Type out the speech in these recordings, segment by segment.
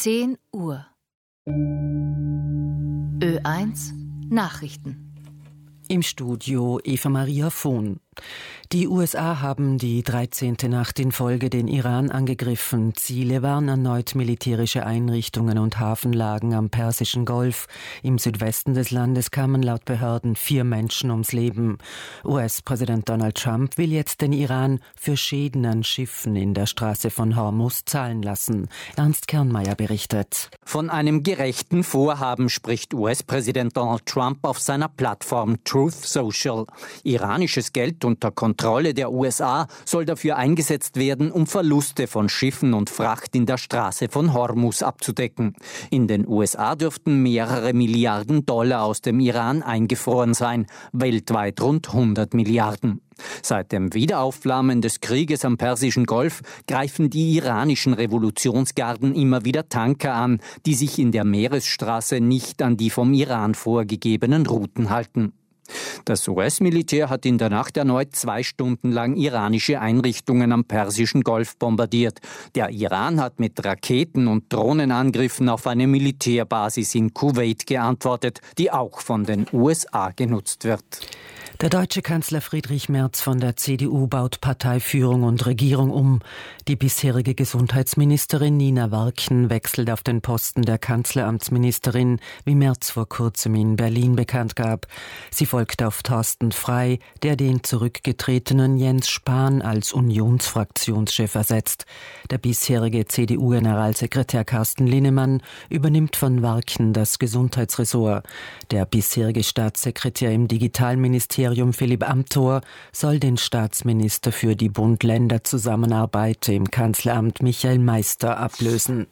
10 Uhr. Ö1 Nachrichten. Im Studio Eva-Maria Vohn. Die USA haben die 13. Nacht in Folge den Iran angegriffen. Ziele waren erneut militärische Einrichtungen und Hafenlagen am Persischen Golf. Im Südwesten des Landes kamen laut Behörden 4 Menschen ums Leben. US-Präsident Donald Trump will jetzt den Iran für Schäden an Schiffen in der Straße von Hormuz zahlen lassen. Ernst Kernmeier berichtet. Von einem gerechten Vorhaben spricht US-Präsident Donald Trump auf seiner Plattform Truth Social. Iranisches Geld unter Kontrolle der USA soll dafür eingesetzt werden, um Verluste von Schiffen und Fracht in der Straße von Hormuz abzudecken. In den USA dürften mehrere Milliarden Dollar aus dem Iran eingefroren sein, weltweit rund 100 Milliarden. Seit dem Wiederaufflammen des Krieges am Persischen Golf greifen die iranischen Revolutionsgarden immer wieder Tanker an, die sich in der Meeresstraße nicht an die vom Iran vorgegebenen Routen halten. Das US-Militär hat in der Nacht erneut 2 Stunden lang iranische Einrichtungen am Persischen Golf bombardiert. Der Iran hat mit Raketen- und Drohnenangriffen auf eine Militärbasis in Kuwait geantwortet, die auch von den USA genutzt wird. Der deutsche Kanzler Friedrich Merz von der CDU baut Parteiführung und Regierung um. Die bisherige Gesundheitsministerin Nina Warken wechselt auf den Posten der Kanzleramtsministerin, wie Merz vor kurzem in Berlin bekannt gab. Sie folgt auf Thorsten Frey, der den zurückgetretenen Jens Spahn als Unionsfraktionschef ersetzt. Der bisherige CDU-Generalsekretär Carsten Linnemann übernimmt von Warken das Gesundheitsressort. Der bisherige Staatssekretär im Digitalministerium Philipp Amthor soll den Staatsminister für die Bund-Länder-Zusammenarbeit im Kanzleramt Michael Meister ablösen.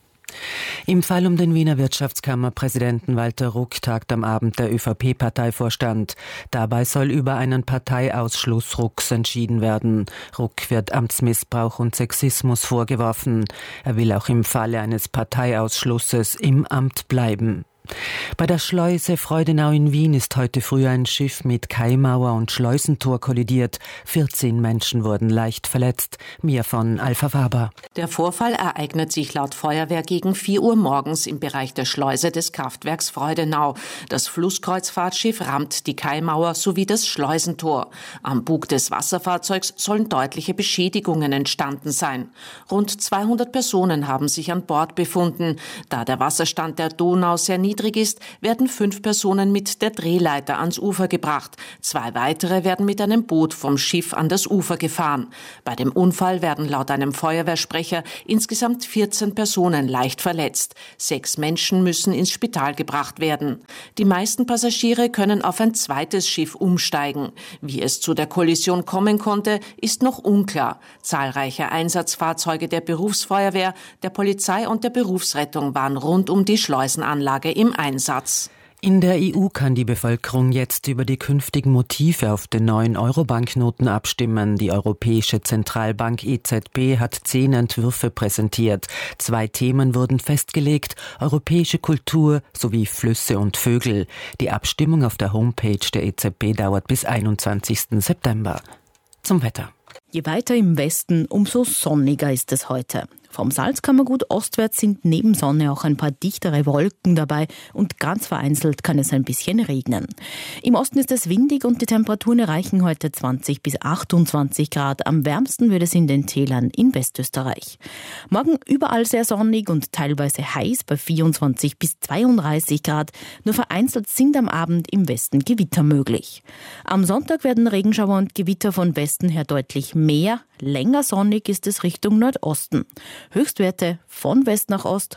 Im Fall um den Wiener Wirtschaftskammerpräsidenten Walter Ruck tagt am Abend der ÖVP-Parteivorstand. Dabei soll über einen Parteiausschluss Rucks entschieden werden. Ruck wird Amtsmissbrauch und Sexismus vorgeworfen. Er will auch im Falle eines Parteiausschlusses im Amt bleiben. Bei der Schleuse Freudenau in Wien ist heute früh ein Schiff mit Kaimauer und Schleusentor kollidiert. 14 Menschen wurden leicht verletzt. Mehr von Alpha Faber. Der Vorfall ereignet sich laut Feuerwehr gegen 4 Uhr morgens im Bereich der Schleuse des Kraftwerks Freudenau. Das Flusskreuzfahrtschiff rammt die Kaimauer sowie das Schleusentor. Am Bug des Wasserfahrzeugs sollen deutliche Beschädigungen entstanden sein. Rund 200 Personen haben sich an Bord befunden. Da der Wasserstand der Donau sehr niedrig ist, werden 5 Personen mit der Drehleiter ans Ufer gebracht. 2 weitere werden mit einem Boot vom Schiff an das Ufer gefahren. Bei dem Unfall werden laut einem Feuerwehrsprecher insgesamt 14 Personen leicht verletzt. 6 Menschen müssen ins Spital gebracht werden. Die meisten Passagiere können auf ein zweites Schiff umsteigen. Wie es zu der Kollision kommen konnte, ist noch unklar. Zahlreiche Einsatzfahrzeuge der Berufsfeuerwehr, der Polizei und der Berufsrettung waren rund um die Schleusenanlage im Einsatz. In der EU kann die Bevölkerung jetzt über die künftigen Motive auf den neuen Euro-Banknoten abstimmen. Die Europäische Zentralbank EZB hat 10 Entwürfe präsentiert. 2 Themen wurden festgelegt: europäische Kultur sowie Flüsse und Vögel. Die Abstimmung auf der Homepage der EZB dauert bis 21. September. Zum Wetter. Je weiter im Westen, umso sonniger ist es heute. Vom Salzkammergut ostwärts sind neben Sonne auch ein paar dichtere Wolken dabei und ganz vereinzelt kann es ein bisschen regnen. Im Osten ist es windig und die Temperaturen erreichen heute 20 bis 28 Grad. Am wärmsten wird es in den Tälern in Westösterreich. Morgen überall sehr sonnig und teilweise heiß bei 24 bis 32 Grad. Nur vereinzelt sind am Abend im Westen Gewitter möglich. Am Sonntag werden Regenschauer und Gewitter von Westen her deutlich mehr. Länger sonnig ist es Richtung Nordosten. Höchstwerte von West nach Ost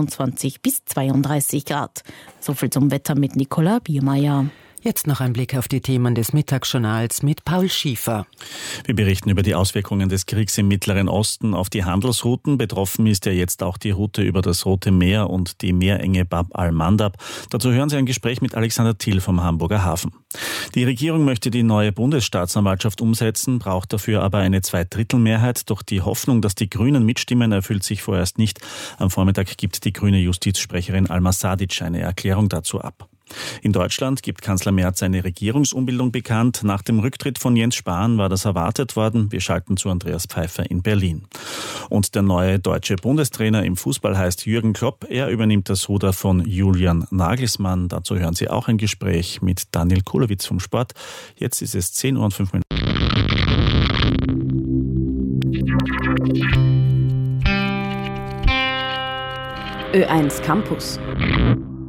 21 bis 32 Grad. Soviel zum Wetter mit Nicola Biermeier. Jetzt noch ein Blick auf die Themen des Mittagsjournals mit Paul Schiefer. Wir berichten über die Auswirkungen des Kriegs im Mittleren Osten auf die Handelsrouten. Betroffen ist ja jetzt auch die Route über das Rote Meer und die Meerenge Bab al-Mandab. Dazu hören Sie ein Gespräch mit Alexander Thiel vom Hamburger Hafen. Die Regierung möchte die neue Bundesstaatsanwaltschaft umsetzen, braucht dafür aber eine 2/3-Mehrheit. Doch die Hoffnung, dass die Grünen mitstimmen, erfüllt sich vorerst nicht. Am Vormittag gibt die grüne Justizsprecherin Alma Sadic eine Erklärung dazu ab. In Deutschland gibt Kanzler Merz eine Regierungsumbildung bekannt. Nach dem Rücktritt von Jens Spahn war das erwartet worden. Wir schalten zu Andreas Pfeiffer in Berlin. Und der neue deutsche Bundestrainer im Fußball heißt Jürgen Klopp. Er übernimmt das Ruder von Julian Nagelsmann. Dazu hören Sie auch ein Gespräch mit Daniel Kulowitz vom Sport. Jetzt ist es 10:05 Uhr. Ö1 Campus.